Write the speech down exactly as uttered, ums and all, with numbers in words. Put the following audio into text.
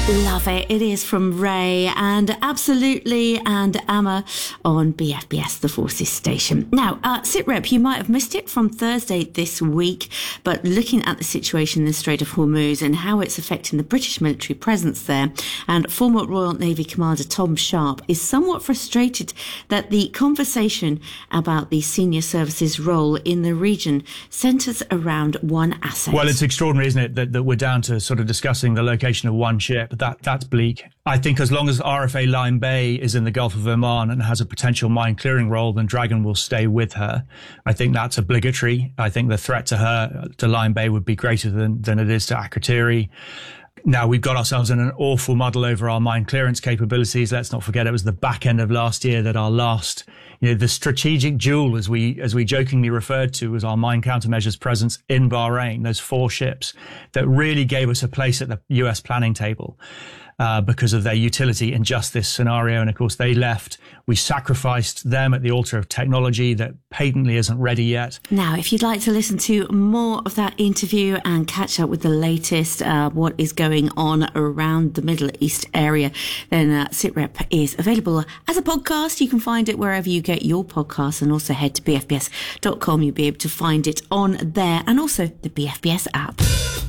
Love it. It is from Ray and Absolutely and Amma on B F B S, the Forces Station. Now, uh, SitRep, you might have missed it from Thursday this week, but looking at the situation in the Strait of Hormuz and how it's affecting the British military presence there, and former Royal Navy Commander Tom Sharp is somewhat frustrated that the conversation about the senior services role in the region centres around one asset. Well, it's extraordinary, isn't it, that, that we're down to sort of discussing the location of one ship. That that's bleak. I think as long as R F A Lyme Bay is in the Gulf of Oman and has a potential mine clearing role, then Dragon will stay with her. I think that's obligatory. I think the threat to her, to Lyme Bay, would be greater than, than it is to Akrotiri. Now, we've got ourselves in an awful muddle over our mine clearance capabilities. Let's not forget it was the back end of last year that our last, you know, the strategic jewel, as we as we jokingly referred to, was our mine countermeasures presence in Bahrain, those four ships that really gave us a place at the U S planning table. Uh, because of their utility in just this scenario. And of course, they left. We sacrificed them at the altar of technology that patently isn't ready yet. Now, if you'd like to listen to more of that interview and catch up with the latest, uh, what is going on around the Middle East area, then uh, SitRep is available as a podcast. You can find it wherever you get your podcasts, and also head to b f b s dot com. You'll be able to find it on there, and also the B F B S app.